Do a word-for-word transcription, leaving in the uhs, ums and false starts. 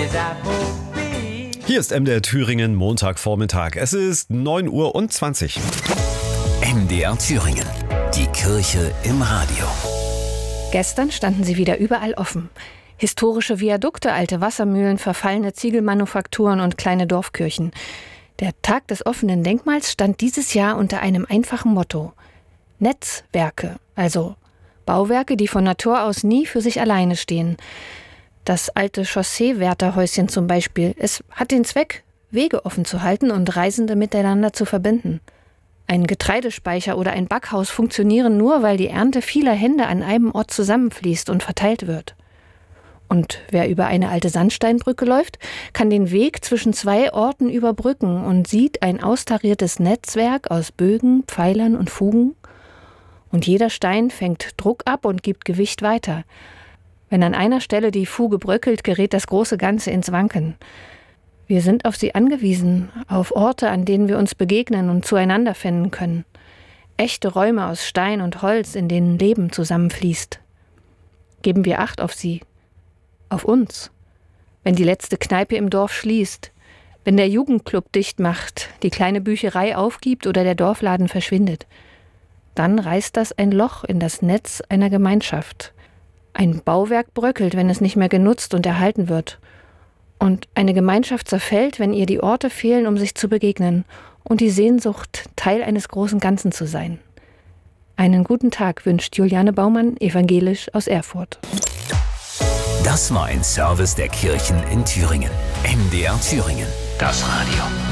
Hier ist M D R Thüringen, Montagvormittag. Es ist neun Uhr und zwanzig. M D R Thüringen, die Kirche im Radio. Gestern standen sie wieder überall offen. Historische Viadukte, alte Wassermühlen, verfallene Ziegelmanufakturen und kleine Dorfkirchen. Der Tag des offenen Denkmals stand dieses Jahr unter einem einfachen Motto: Netzwerke, also Bauwerke, die von Natur aus nie für sich alleine stehen. Das alte Chausseewärterhäuschen zum Beispiel. Es hat den Zweck, Wege offen zu halten und Reisende miteinander zu verbinden. Ein Getreidespeicher oder ein Backhaus funktionieren nur, weil die Ernte vieler Hände an einem Ort zusammenfließt und verteilt wird. Und wer über eine alte Sandsteinbrücke läuft, kann den Weg zwischen zwei Orten überbrücken und sieht ein austariertes Netzwerk aus Bögen, Pfeilern und Fugen. Und jeder Stein fängt Druck ab und gibt Gewicht weiter. Wenn an einer Stelle die Fuge bröckelt, gerät das große Ganze ins Wanken. Wir sind auf sie angewiesen, auf Orte, an denen wir uns begegnen und zueinander finden können. Echte Räume aus Stein und Holz, in denen Leben zusammenfließt. Geben wir Acht auf sie, auf uns. Wenn die letzte Kneipe im Dorf schließt, wenn der Jugendclub dicht macht, die kleine Bücherei aufgibt oder der Dorfladen verschwindet, dann reißt das ein Loch in das Netz einer Gemeinschaft. Ein Bauwerk bröckelt, wenn es nicht mehr genutzt und erhalten wird. Und eine Gemeinschaft zerfällt, wenn ihr die Orte fehlen, um sich zu begegnen und die Sehnsucht, Teil eines großen Ganzen zu sein. Einen guten Tag wünscht Juliane Baumann, evangelisch aus Erfurt. Das war ein Service der Kirchen in Thüringen. M D R Thüringen, das Radio.